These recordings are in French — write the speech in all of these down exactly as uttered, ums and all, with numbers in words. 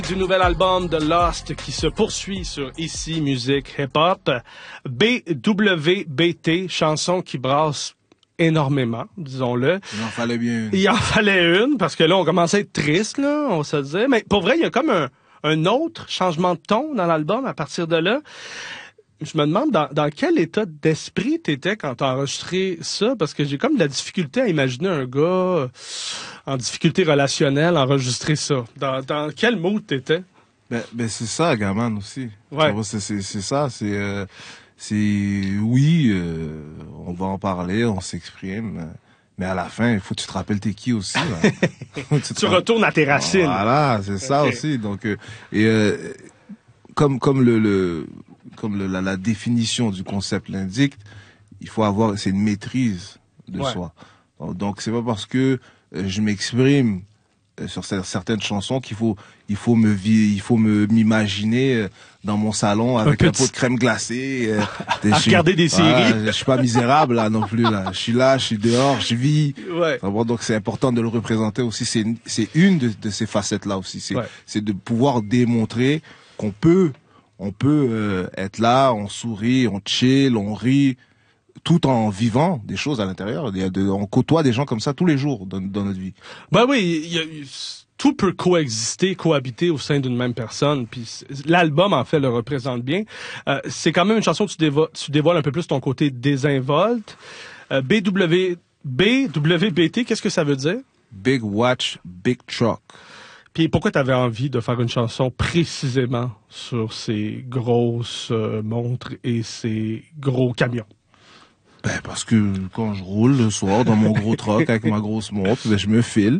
Du nouvel album de Lost qui se poursuit sur Ici Musique Hip Hop. B W B T, chanson qui brasse énormément, disons-le. Il en fallait bien une. Il en fallait une, parce que là, on commençait à être triste, là, on se disait. Mais pour vrai, il y a comme un, un autre changement de ton dans l'album à partir de là. Je me demande dans, dans quel état d'esprit t'étais quand t'as enregistré ça, parce que j'ai comme de la difficulté à imaginer un gars en difficulté relationnelle enregistrer ça. Dans, dans quel mood t'étais? Ben, ben c'est ça, Gaman aussi. Ouais. C'est, c'est, c'est ça, c'est, euh, c'est, oui, euh, on va en parler, on s'exprime, mais à la fin, il faut que tu te rappelles t'es qui aussi. Là. tu tu retournes à tes racines. Voilà, c'est ça okay. aussi. Donc, euh, et euh, comme comme le, le comme le, la, la définition du concept l'indique, il faut avoir, c'est une maîtrise de ouais. soi. Donc c'est pas parce que euh, je m'exprime euh, sur certaines chansons qu'il faut, il faut me, il faut me m'imaginer euh, dans mon salon avec un, un pot de crème glacée, euh, à regarder des voilà, séries. Je suis pas misérable là non plus là. Je suis là, je suis dehors, je vis. Ouais. Bon, donc c'est important de le représenter aussi. C'est une, c'est une de, de ces facettes là aussi. C'est, ouais. c'est de pouvoir démontrer qu'on peut On peut euh, être là, on sourit, on chill, on rit, tout en vivant des choses à l'intérieur. Il y a de, on côtoie des gens comme ça tous les jours dans, dans notre vie. Ben oui, il y a, tout peut coexister, cohabiter au sein d'une même personne. Puis l'album, en fait, le représente bien. Euh, c'est quand même une chanson où tu, dévo- tu dévoiles un peu plus ton côté désinvolte. Euh, B W B W B T, qu'est-ce que ça veut dire? Big Watch, Big Truck. Puis pourquoi tu avais envie de faire une chanson précisément sur ces grosses euh, montres et ces gros camions? Ben parce que quand je roule le soir dans mon gros truck avec ma grosse montre, ben je me file.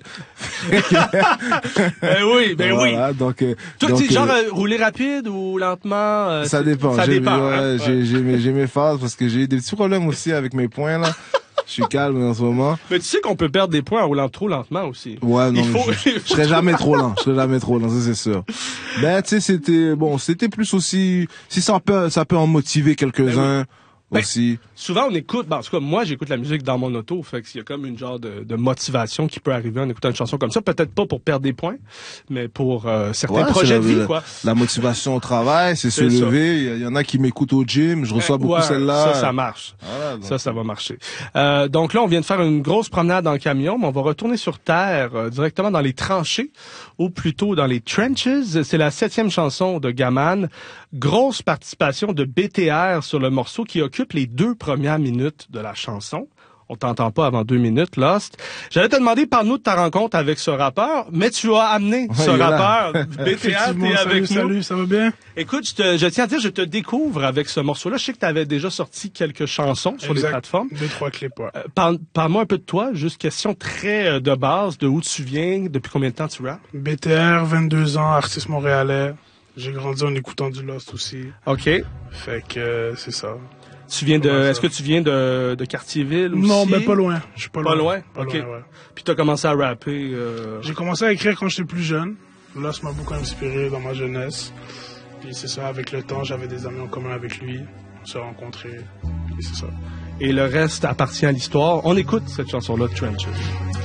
ben oui, ben voilà, oui. Donc, euh, Toi, donc tu genre euh, euh, rouler rapide ou lentement? Euh, ça dépend. Ça j'ai, dépend. Ouais, hein? j'ai, j'ai, mes, j'ai mes phases parce que j'ai des petits problèmes aussi avec mes poings là. Je suis calme en ce moment. Mais tu sais qu'on peut perdre des points en roulant trop lentement aussi. Ouais, non, il faut... je, je, je serais jamais trop lent. Je serais jamais trop lent, ça c'est sûr. Ben, tu sais, c'était, bon, c'était plus aussi, si ça peut, ça peut en motiver quelques-uns. Ben oui. Aussi. Ben, souvent, on écoute, ben, en tout cas, moi, j'écoute la musique dans mon auto, fait qu'il y a comme une genre de, de motivation qui peut arriver en écoutant une chanson comme ça. Peut-être pas pour perdre des points, mais pour euh, certains ouais, projets de vie, la, quoi. La motivation au travail, c'est, c'est se lever. Il y, y en a qui m'écoutent au gym, je reçois ouais, beaucoup celle-là. Ça, ça marche. Voilà, donc... Ça, ça va marcher. Euh, donc là, on vient de faire une grosse promenade dans le camion, mais on va retourner sur Terre, euh, directement dans les tranchées, ou plutôt dans les trenches. C'est la septième chanson de Gaman. Grosse participation de B T R sur le morceau qui occupe les deux premières minutes de la chanson. On t'entend pas avant deux minutes, Lost. J'allais te demander, parle-nous de ta rencontre avec ce rappeur, mais tu as amené ouais, ce rappeur. B T R, t'es avec salut, nous. Salut, ça va bien? Écoute, je, te, je tiens à dire, je te découvre avec ce morceau-là. Je sais que tu avais déjà sorti quelques chansons sur exact. les plateformes. Deux, trois clips, ouais. Euh, parle, parle-moi un peu de toi, juste question très euh, de base, de où tu viens, depuis combien de temps tu rappes? B T R, vingt-deux ans, artiste montréalais. J'ai grandi en écoutant du Lost aussi. OK. Fait que euh, c'est ça. Tu viens de, est-ce que tu viens de, de Cartierville aussi? Non, mais pas loin. Je suis pas, pas loin. loin. Pas OK. loin, ouais. Puis t'as commencé à rapper. Euh... J'ai commencé à écrire quand j'étais plus jeune. Lost m'a beaucoup inspiré dans ma jeunesse. Puis c'est ça, avec le temps, j'avais des amis en commun avec lui. On s'est rencontrés. Et c'est ça. Et le reste appartient à l'histoire. On écoute cette chanson-là, Trenches.